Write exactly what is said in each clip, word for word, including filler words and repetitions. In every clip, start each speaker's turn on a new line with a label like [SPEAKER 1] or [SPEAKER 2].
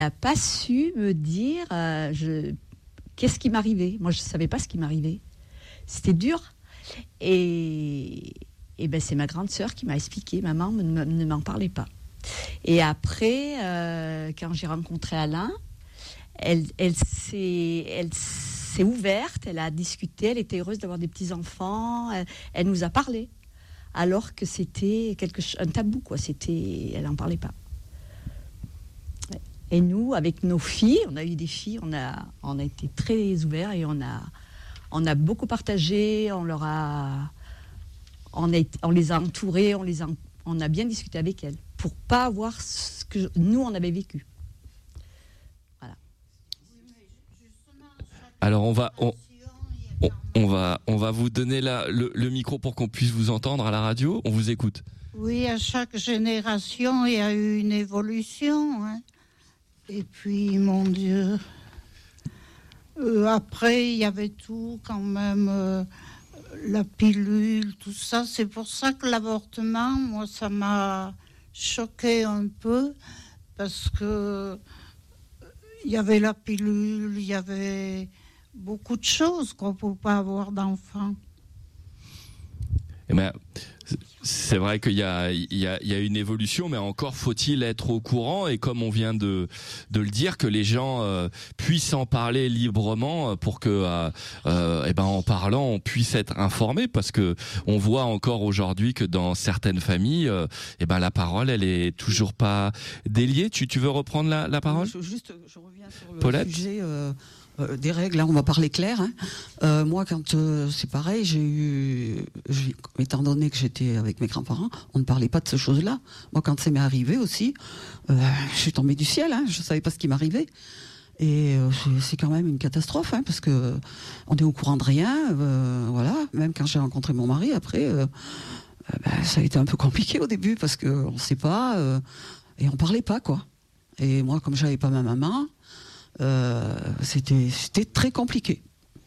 [SPEAKER 1] n'a pas su me dire euh, je, qu'est-ce qui m'arrivait. Moi, je ne savais pas ce qui m'arrivait. C'était dur. Et, et ben, c'est ma grande sœur qui m'a expliqué. Maman ne, ne m'en parlait pas. Et après, euh, quand j'ai rencontré Alain, elle, elle, s'est, elle s'est ouverte, elle a discuté, elle était heureuse d'avoir des petits-enfants, elle, elle nous a parlé. Alors que c'était quelque, un tabou, quoi. C'était, elle n'en parlait pas. Et nous, avec nos filles, on a eu des filles, on a, on a été très ouverts et on a, on a beaucoup partagé, on leur a, on, a, on les a entourées, on, les a, on a bien discuté avec elles pour pas avoir ce que nous, on avait vécu. Voilà.
[SPEAKER 2] Alors, on va... On... On, on va, on va vous donner la, le, le micro pour qu'on puisse vous entendre à la radio. On vous écoute.
[SPEAKER 3] Oui, à chaque génération, il y a eu une évolution. Hein. Et puis, mon Dieu, euh, après, il y avait tout quand même, euh, la pilule, tout ça. C'est pour ça que l'avortement, moi, ça m'a choqué un peu, parce que il y avait la pilule, il y avait beaucoup de choses qu'on ne peut pas avoir d'enfants.
[SPEAKER 2] Eh ben, c'est vrai qu'il y a, il y a, il y a une évolution, mais encore faut-il être au courant et comme on vient de, de le dire, que les gens euh, puissent en parler librement pour que, euh, euh, eh ben, en parlant, on puisse être informé, parce que on voit encore aujourd'hui que dans certaines familles, euh, eh ben, la parole, elle est toujours pas déliée. Tu, tu veux reprendre la, la parole ?
[SPEAKER 4] je, Juste, je reviens sur le
[SPEAKER 2] Paulette ?
[SPEAKER 4] sujet. Euh... Euh, des règles, là on va parler clair. Hein. Euh, moi, quand euh, c'est pareil, j'ai eu, j'ai, étant donné que j'étais avec mes grands-parents, on ne parlait pas de ces choses-là. Moi, quand ça m'est arrivé aussi, euh, je suis tombée du ciel. Hein, je savais pas ce qui m'arrivait. Et euh, c'est, c'est quand même une catastrophe, hein, parce que on est au courant de rien. Euh, voilà. Même quand j'ai rencontré mon mari, après, euh, euh, ben, ça a été un peu compliqué au début parce que on sait pas euh, et on parlait pas, quoi. Et moi, comme j'avais pas ma maman. Euh, c'était, c'était très compliqué.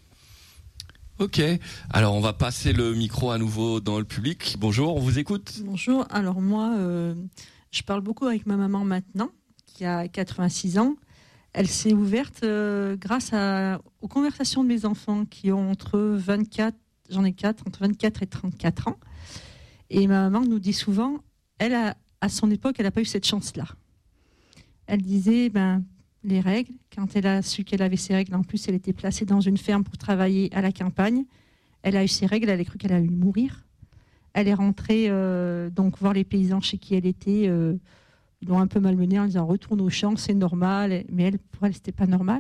[SPEAKER 2] Ok, alors on va passer le micro à nouveau dans le public. Bonjour, on vous écoute.
[SPEAKER 5] Bonjour, alors moi, euh, je parle beaucoup avec ma maman maintenant, qui a quatre-vingt-six ans. Elle s'est ouverte euh, grâce à, aux conversations de mes enfants qui ont entre vingt-quatre, j'en ai quatre, entre vingt-quatre et trente-quatre ans. Et ma maman nous dit souvent, elle a, à son époque, elle n'a pas eu cette chance-là. Elle disait, ben, les règles, quand elle a su qu'elle avait ses règles, en plus elle était placée dans une ferme pour travailler à la campagne, elle a eu ses règles, elle a cru qu'elle allait mourir. Elle est rentrée euh, donc voir les paysans chez qui elle était, euh, ils l'ont un peu malmenée en disant retourne au champ, c'est normal, mais elle, pour elle c'était pas normal.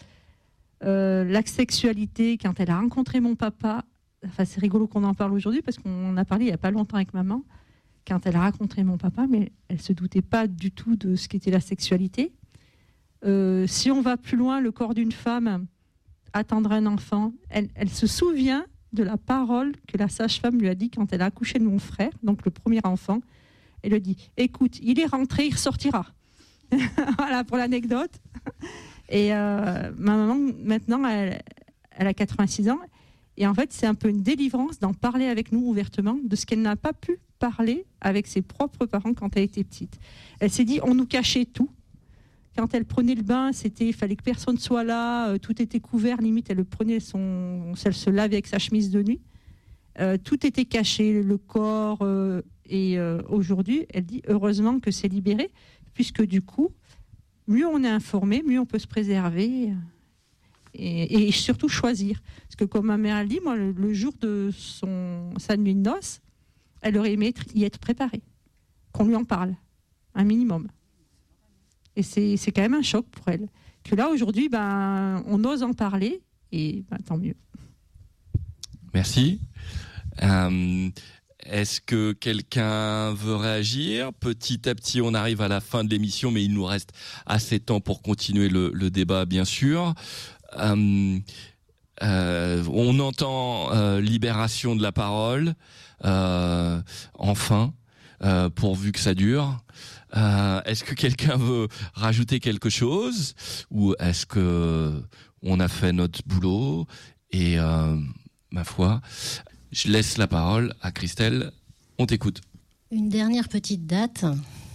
[SPEAKER 5] Euh, la sexualité, quand elle a rencontré mon papa, enfin c'est rigolo qu'on en parle aujourd'hui parce qu'on en a parlé il y a pas longtemps avec maman, quand elle a rencontré mon papa, mais elle se doutait pas du tout de ce qu'était la sexualité. Euh, si on va plus loin, le corps d'une femme, attendre un enfant, elle, elle se souvient de la parole que la sage-femme lui a dit quand elle a accouché de mon frère, donc le premier enfant. Elle lui dit, écoute, il est rentré, il ressortira. Voilà pour l'anecdote. Et euh, ma maman, maintenant, elle, elle a quatre-vingt-six ans. Et en fait, c'est un peu une délivrance d'en parler avec nous ouvertement de ce qu'elle n'a pas pu parler avec ses propres parents quand elle était petite. Elle s'est dit, on nous cachait tout. Quand elle prenait le bain, c'était, il fallait que personne soit là, euh, tout était couvert, limite elle le prenait, son, elle se lavait avec sa chemise de nuit. Euh, tout était caché, le corps. Euh, et euh, aujourd'hui, elle dit heureusement que c'est libéré, puisque du coup, mieux on est informé, mieux on peut se préserver et, et surtout choisir. Parce que comme ma mère elle dit, moi, le, le jour de son, sa nuit de noces, elle aurait aimé y être préparée, qu'on lui en parle, un minimum. Et c'est, c'est quand même un choc pour elle. Que là, aujourd'hui, ben, on ose en parler, et ben, tant mieux.
[SPEAKER 2] Merci. Euh, est-ce que quelqu'un veut réagir ? Petit à petit, on arrive à la fin de l'émission, mais il nous reste assez de temps pour continuer le, le débat, bien sûr. Euh, euh, on entend euh, libération de la parole, euh, enfin, euh, pourvu que ça dure. Euh, est-ce que quelqu'un veut rajouter quelque chose ou est-ce que on a fait notre boulot et euh, ma foi, je laisse la parole à Christelle. On t'écoute.
[SPEAKER 6] Une dernière petite date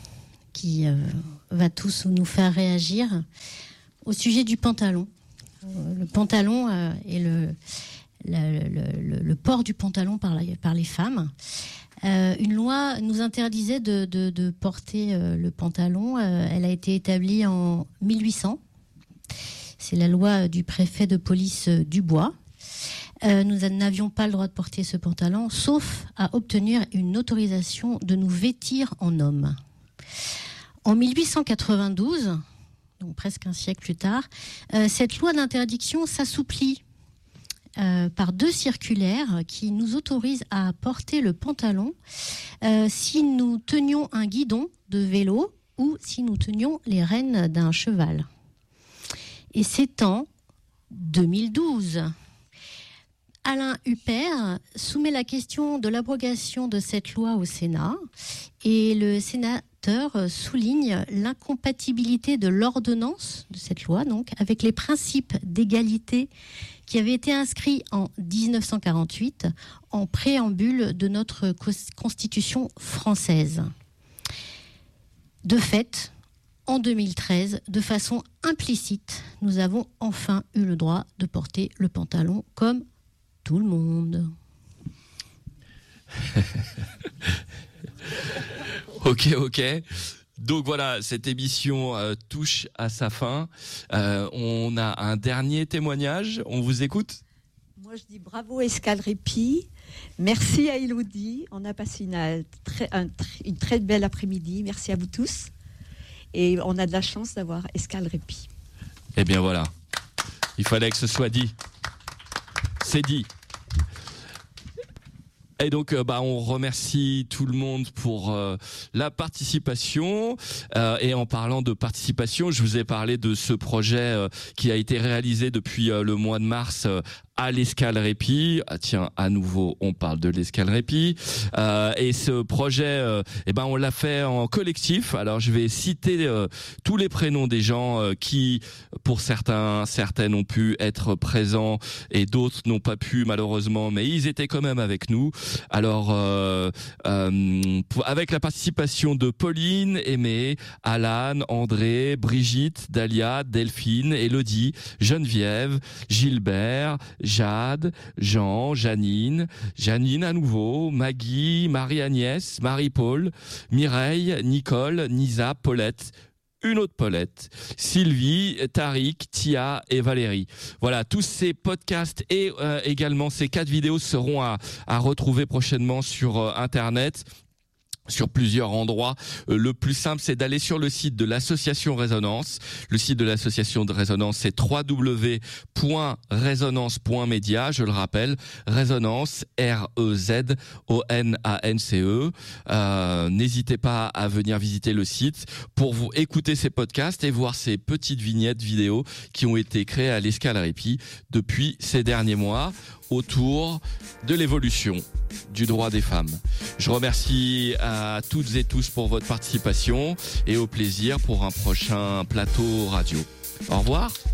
[SPEAKER 6] qui euh, va tous nous faire réagir au sujet du pantalon. Euh, le pantalon euh, et le, le, le, le port du pantalon par, la, par les femmes. Euh, une loi nous interdisait de, de, de porter euh, le pantalon. Euh, elle a été établie en mille huit cents. C'est la loi du préfet de police euh, Dubois. Euh, nous n'avions pas le droit de porter ce pantalon, sauf à obtenir une autorisation de nous vêtir en homme. En mille huit cent quatre-vingt-douze, donc presque un siècle plus tard, euh, cette loi d'interdiction s'assouplit euh, par deux circulaires qui nous autorisent à porter le pantalon euh, si nous tenions un guidon de vélo ou si nous tenions les rênes d'un cheval. Et c'est en deux mille douze. Alain Huppert soumet la question de l'abrogation de cette loi au Sénat et le sénateur souligne l'incompatibilité de l'ordonnance de cette loi donc, avec les principes d'égalité qui avaient été inscrits en dix-neuf cent quarante-huit en préambule de notre Constitution française. De fait, en deux mille treize, de façon implicite, nous avons enfin eu le droit de porter le pantalon comme tout le monde.
[SPEAKER 2] Ok, ok. Donc voilà, cette émission euh, touche à sa fin. Euh, on a un dernier témoignage. On vous écoute ?
[SPEAKER 1] Moi, je dis bravo Escale Répit. Merci à Élodie. On a passé une, euh, très, un, une très belle après-midi. Merci à vous tous. Et on a de la chance d'avoir Escale Répit.
[SPEAKER 2] Eh bien voilà, il fallait que ce soit dit. C'est dit. Et donc, euh, bah, on remercie tout le monde pour euh, la participation. Euh, et en parlant de participation, je vous ai parlé de ce projet euh, qui a été réalisé depuis euh, le mois de mars euh, à l'Escale Répit. Ah, tiens, à nouveau, on parle de l'Escale Répit. Euh, et ce projet, euh, eh ben, on l'a fait en collectif. Alors, je vais citer euh, tous les prénoms des gens euh, qui, pour certains, certaines ont pu être présents et d'autres n'ont pas pu malheureusement, mais ils étaient quand même avec nous. Alors, euh, euh, pour, avec la participation de Pauline, Aimé, Alan, André, Brigitte, Dalia, Delphine, Élodie, Geneviève, Gilbert, Jade, Jean, Janine, Janine à nouveau, Maggie, Marie-Agnès, Marie-Paul, Mireille, Nicole, Nisa, Paulette, une autre Paulette, Sylvie, Tariq, Tia et Valérie. Voilà, tous ces podcasts et euh, également ces quatre vidéos seront à, à retrouver prochainement sur euh, Internet. Sur plusieurs endroits. Euh, le plus simple, c'est d'aller sur le site de l'association Résonance. Le site de l'association de Résonance, c'est w w w point résonance point media. Je le rappelle, Résonance, R E Z O N A N C E. Euh, n'hésitez pas à venir visiter le site pour vous écouter ces podcasts et voir ces petites vignettes vidéo qui ont été créées à l'Escale Répit depuis ces derniers mois autour de l'évolution du droit des femmes. Je remercie à toutes et tous pour votre participation et au plaisir pour un prochain plateau radio. Au revoir.